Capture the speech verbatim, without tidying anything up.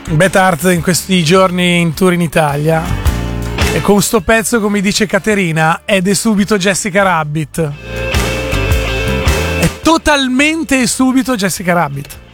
Betart in questi giorni in tour in Italia, e con sto pezzo, come dice Caterina, ed è subito Jessica Rabbit. È totalmente e subito Jessica Rabbit.